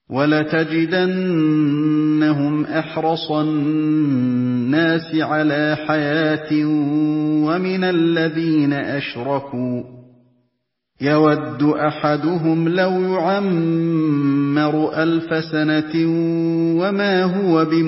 وَلَتَجِدَنَّهُمْ أَحْرَصَ النَّاسِ عَلَىٰ حَيَاةٍ وَمِنَ الَّذِينَ أَشْرَكُوا ۚ يَوَدُّ أَحَدُهُمْ لَوْ يُعَمَّرُ 1000 سَنَةٍ وَمَا هُوَ